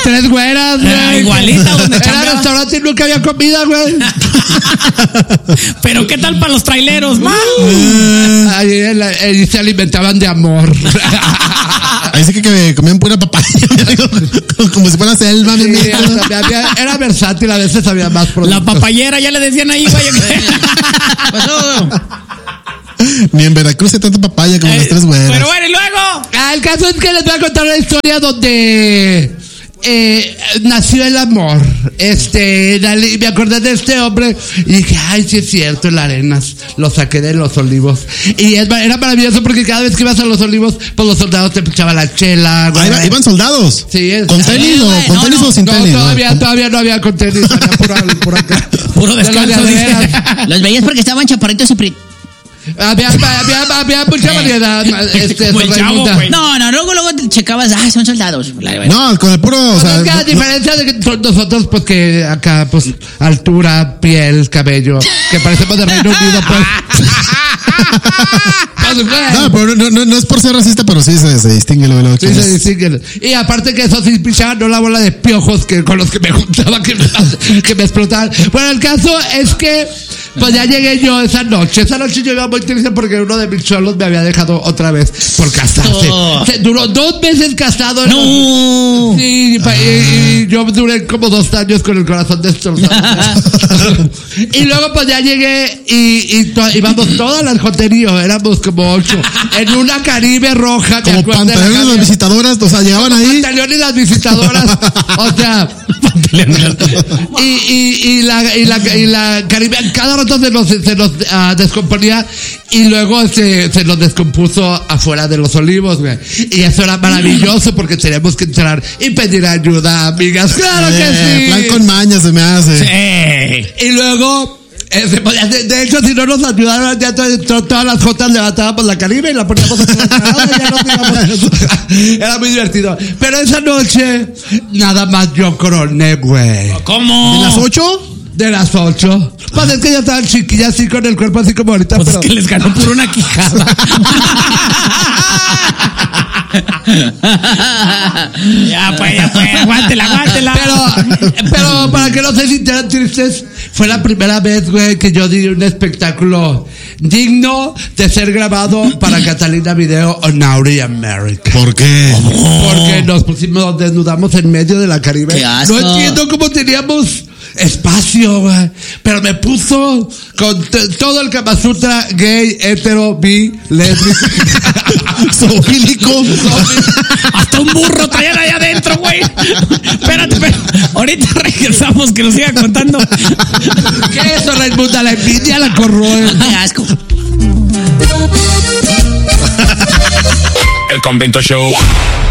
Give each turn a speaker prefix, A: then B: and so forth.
A: 3 güeras, güey.
B: Igualita donde
A: Era
B: chambeaba.
A: restaurante y nunca había comida, güey.
B: Pero ¿qué tal para los traileros, man?
A: Ahí se alimentaban de amor.
C: Ahí sí que comían pura papaya. Como si fuera selva.
A: Sí, era versátil, a veces había más productos.
B: La papayera, ya le decían ahí, güey.
C: Ni en Veracruz hay tanta papaya como las 3 güeras.
B: Pero bueno, y luego.
A: El caso es que les voy a contar una historia donde nació el amor. Me acordé de este hombre y dije, ay, sí es cierto, en la Arenas. Lo saqué de Los Olivos. Y era maravilloso porque cada vez que ibas a Los Olivos, pues los soldados te echaban la chela, güey.
C: ¿Iban soldados?
A: Sí,
C: ¿Con tenis o sin tenis?
A: Todavía no había con tenis, había por acá.
B: Puro descanso, dice.
D: Los veías porque estaban chaparritos y
A: Había mucha variedad.
B: Como el chavo, güey.
D: No, luego te checabas, son soldados.
C: No, con el puro, o sea,
A: es que a diferencia de que nosotros, pues que acá, pues, altura, piel, cabello, que parecemos de Reino Unido, pues.
C: No, pero no es por ser racista, pero sí se distingue luego.
A: Sí, se distingue. Y aparte que eso sí pichaban, no la bola de piojos con los que me juntaba, que me explotaban. Bueno, el caso es que, pues ya llegué yo esa noche. Esa noche yo iba muy triste porque uno de mis cholos me había dejado otra vez por casarse.
D: Oh.
A: Duró 2 meses casado.
D: ¡No!
A: Sí, y yo duré como 2 años con el corazón destrozado. Y luego pues ya llegué y íbamos todas las joteríos, éramos como 8, en una Caribe roja.
C: Como pantalones las visitadoras, o sea, llegaban ahí.
A: Pantalones las visitadoras, o sea, y la Caribe cada rato se nos descomponía y luego se nos descompuso afuera de Los Olivos, güey. Y eso era maravilloso porque teníamos que entrar y pedir ayuda, amigas. Claro que sí.
C: Plan con maña se me hace.
B: Sí.
A: Y luego, de hecho, si no nos ayudaron, ya todas las jotas levantábamos la Caribe y la poníamos en la cara, ya nos íbamos. Era muy divertido. Pero esa noche, nada más yo coroné, güey.
B: ¿Cómo?
C: ¿De las 8?
A: De las 8. Pues es que ya estaban chiquillas así con el cuerpo así como ahorita.
B: Pues
A: pero...
B: es que les ganó por una quijada. Ya pues, aguántela.
A: Pero para que no se sintieran tristes, fue la primera vez, güey, que yo di un espectáculo digno de ser grabado para Catalina Video o Naughty America.
C: ¿Por qué?
A: Porque nos desnudamos en medio de la Caribe.
D: ¡Qué asco!
A: No entiendo cómo teníamos espacio, güey. Pero me puso con todo el Kama Sutra gay, hetero, bi, lésbico.
C: Zoofílico.
B: Hasta un burro traían allá adentro, güey. Espérate, pero ahorita regresamos que nos siga contando.
A: ¿Qué es eso, Raimunda? La envidia la corroe.
D: ¡Qué asco!
E: El Convento Show.